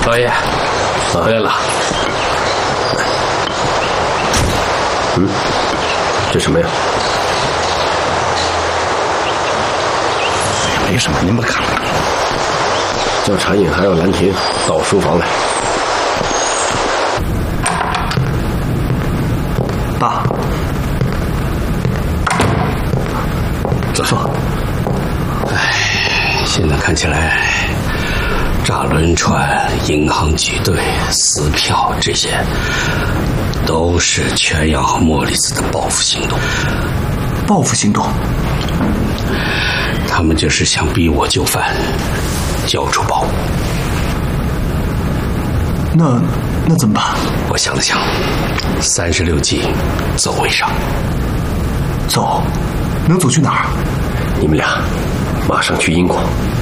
老爷，回来了。 这什么呀？ 没什么，您不看了。 叫茶饮还有兰亭到书房来。 爸，坐。 现在看起来，炸轮船、银行挤兑、撕票这些，都是全阳和莫里斯的报复行动。 报复行动？ 他们就是想逼我就范，交出宝物。 那怎么办？ 我想了想，36计，走为上。 走？能走去哪儿？ 你们俩马上去英国。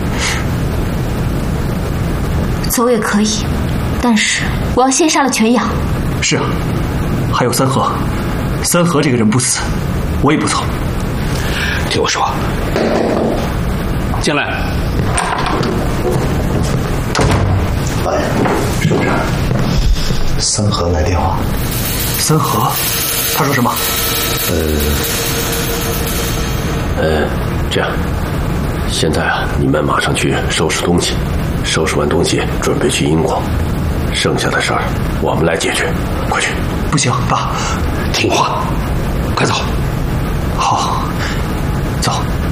走也可以，但是我要先杀了全阳。 是啊，还有三河，三河这个人不死，我也不走。 听我说，进来。 喂，是不是？三河来电话。 三河？他说什么？ 这样，现在啊，你们马上去收拾东西，收拾完东西准备去英国，剩下的事儿我们来解决，快去。 不行，爸， 听话，快走。 好，走。